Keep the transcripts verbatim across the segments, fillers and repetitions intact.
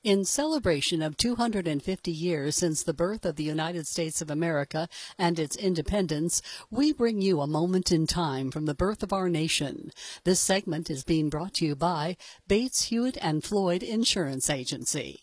In celebration of two hundred fifty years since the birth of the United States of America and its independence, we bring you a moment in time from the birth of our nation. This segment is being brought to you by Bates, Hewitt and Floyd Insurance Agency.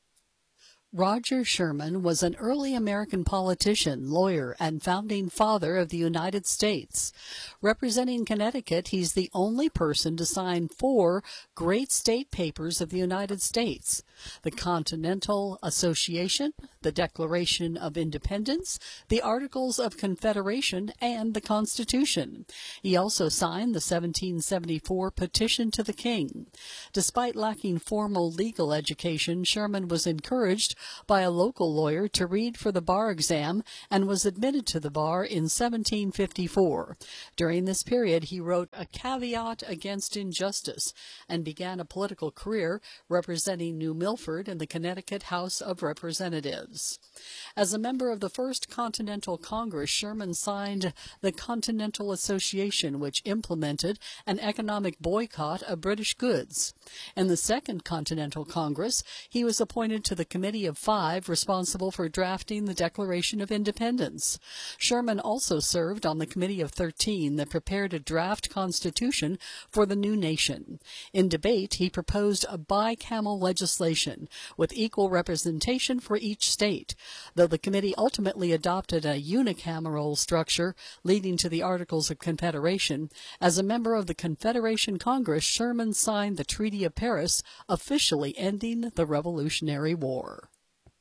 Roger Sherman was an early American politician, lawyer, and founding father of the United States. Representing Connecticut, he's the only person to sign four great state papers of the United States: the Continental Association, the Declaration of Independence, the Articles of Confederation, and the Constitution. He also signed the seventeen seventy-four Petition to the King. Despite lacking formal legal education, Sherman was encouraged by a local lawyer to read for the bar exam and was admitted to the bar in seventeen fifty-four. During this period, he wrote A Caveat Against Injustice and began a political career representing New Milford in the Connecticut House of Representatives. As a member of the First Continental Congress, Sherman signed the Continental Association, which implemented an economic boycott of British goods. In the Second Continental Congress, he was appointed to the Committee of Five responsible for drafting the Declaration of Independence. Sherman also served on the Committee of Thirteen that prepared a draft constitution for the new nation. In debate, he proposed a bicameral legislation with equal representation for each state, though the committee ultimately adopted a unicameral structure leading to the Articles of Confederation. As a member of the Confederation Congress, Sherman signed the Treaty of Paris, officially ending the Revolutionary War.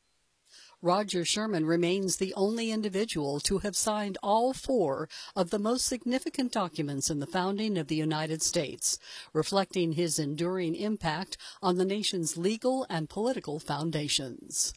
Roger Sherman remains the only individual to have signed all four of the most significant documents in the founding of the United States, reflecting his enduring impact on the nation's legal and political foundations.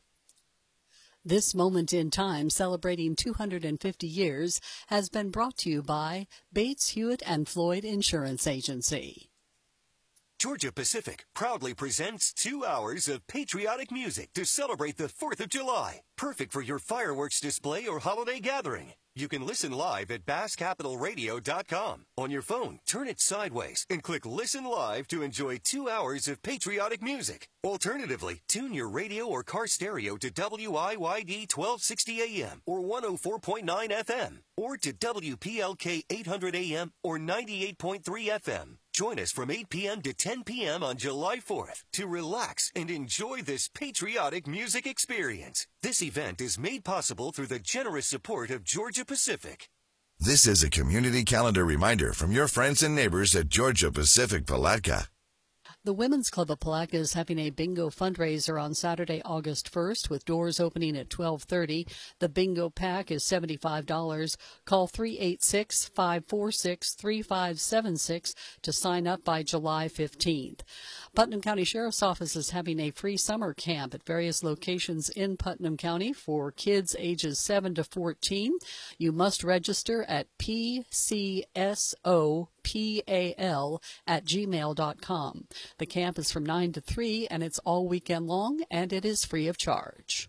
This moment in time, celebrating two hundred fifty years, has been brought to you by Bates, Hewitt and Floyd Insurance Agency. Georgia Pacific proudly presents two hours of patriotic music to celebrate the fourth of July. Perfect for your fireworks display or holiday gathering. You can listen live at bass capital radio dot com. On your phone, turn it sideways and click Listen Live to enjoy two hours of patriotic music. Alternatively, tune your radio or car stereo to W I Y D twelve sixty A M or one oh four point nine F M or to W P L K eight hundred A M or ninety-eight point three F M. Join us from eight P M to ten P M on July fourth to relax and enjoy this patriotic music experience. This event is made possible through the generous support of Georgia Pacific. This is a community calendar reminder from your friends and neighbors at Georgia Pacific Palatka. The Women's Club of Palatka is having a bingo fundraiser on Saturday, August first, with doors opening at twelve thirty. The bingo pack is seventy-five dollars. Call three eight six, five four six, three five seven six to sign up by July fifteenth. Putnam County Sheriff's Office is having a free summer camp at various locations in Putnam County for kids ages seven to fourteen. You must register at P C S O P A L at gmail dot com. The camp is from nine to three, and it's all weekend long, and it is free of charge.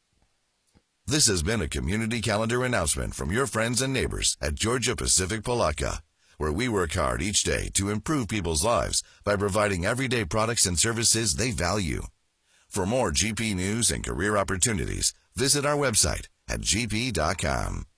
This has been a community calendar announcement from your friends and neighbors at Georgia Pacific Palatka, where we work hard each day to improve people's lives by providing everyday products and services they value. For more G P news and career opportunities, visit our website at G P dot com.